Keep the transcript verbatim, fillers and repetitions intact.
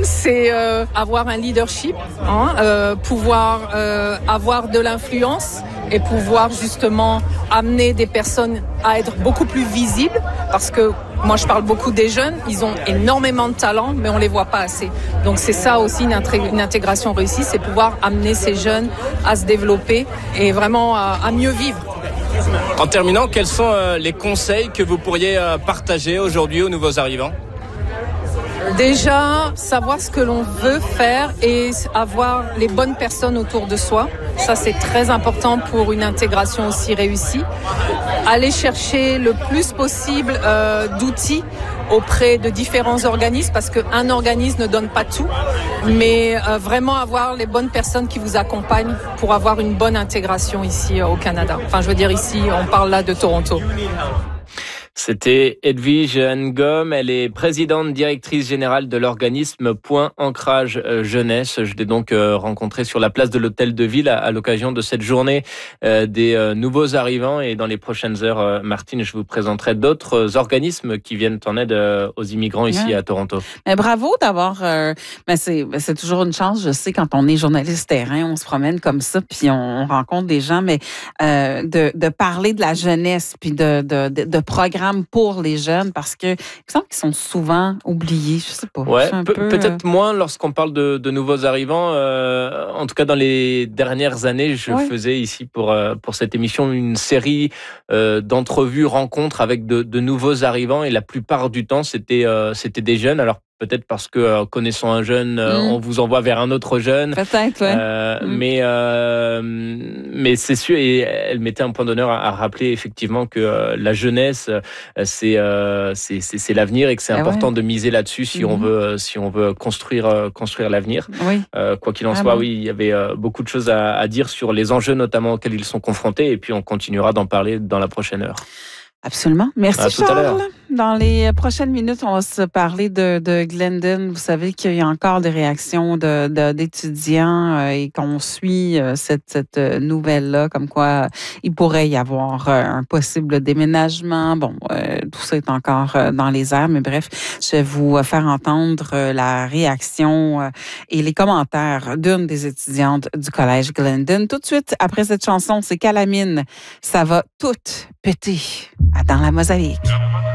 c'est euh, avoir un leadership, hein, euh, pouvoir euh, avoir de l'influence et pouvoir justement amener des personnes à être beaucoup plus visibles, parce que moi je parle beaucoup des jeunes, ils ont énormément de talent mais on les voit pas assez. Donc c'est ça aussi une, intré- une intégration réussie, c'est pouvoir amener ces jeunes à se développer et vraiment à, à mieux vivre. En terminant, quels sont euh, les conseils que vous pourriez euh, partager aujourd'hui aux nouveaux arrivants ? Déjà, savoir ce que l'on veut faire et avoir les bonnes personnes autour de soi. Ça, c'est très important pour une intégration aussi réussie. Aller chercher le plus possible euh, d'outils auprès de différents organismes, parce qu'un organisme ne donne pas tout, mais euh, vraiment avoir les bonnes personnes qui vous accompagnent pour avoir une bonne intégration ici euh, au Canada. Enfin, je veux dire ici, on parle là de Toronto. C'était Edwige Ngom, elle est présidente directrice générale de l'organisme Point Ancrage Jeunesse. Je l'ai donc rencontrée sur la place de l'Hôtel de Ville à l'occasion de cette journée des nouveaux arrivants. Et dans les prochaines heures, Martine, je vous présenterai d'autres organismes qui viennent en aide aux immigrants ici ouais. à Toronto. Mais bravo d'avoir... Euh, mais c'est, c'est toujours une chance, je sais, quand on est journaliste terrain, on se promène comme ça, puis on, on rencontre des gens, mais euh, de, de parler de la jeunesse, puis de, de, de, de programmes pour les jeunes, parce que il me semble qu'ils sont souvent oubliés, je sais pas. Ouais, un pe- peu, peut-être euh... moins lorsqu'on parle de, de nouveaux arrivants. Euh, en tout cas, dans les dernières années, je ouais. faisais ici pour euh, pour cette émission une série euh, d'entrevues, rencontres avec de, de nouveaux arrivants, et la plupart du temps, c'était euh, c'était des jeunes. Alors peut-être parce que euh, connaissant un jeune, euh, mmh. on vous envoie vers un autre jeune. Peut-être, ouais. Euh, mmh. Mais euh, mais c'est sûr, et elle mettait un point d'honneur à, à rappeler effectivement que euh, la jeunesse, euh, c'est, euh, c'est c'est c'est l'avenir, et que c'est ah important ouais. de miser là-dessus si mmh. on veut si on veut construire euh, construire l'avenir. Oui. Euh, quoi qu'il en ah soit, bon. oui, il y avait euh, beaucoup de choses à, à dire sur les enjeux notamment auxquels ils sont confrontés, et puis on continuera d'en parler dans la prochaine heure. Absolument. Merci, à Charles. Dans les prochaines minutes, on va se parler de, de Glendon. Vous savez qu'il y a encore des réactions de, de, d'étudiants euh, et qu'on suit euh, cette, cette nouvelle-là, comme quoi euh, il pourrait y avoir euh, un possible déménagement. Bon, euh, tout ça est encore euh, dans les airs, mais bref, je vais vous faire entendre euh, la réaction euh, et les commentaires d'une des étudiantes du collège Glendon. Tout de suite, après cette chanson, c'est Calamine. Ça va tout péter dans la mosaïque.